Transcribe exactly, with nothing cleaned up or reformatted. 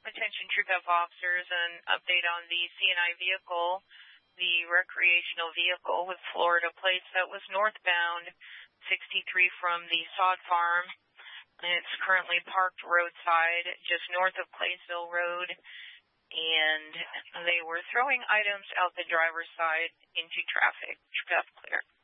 Attention Troop F officers, an update on the C and I vehicle, the recreational vehicle with Florida plates that was northbound sixty-three from the sod farm. And it's currently parked roadside just north of Claysville Road. And they were throwing items out the driver's side into traffic. Troop F clear.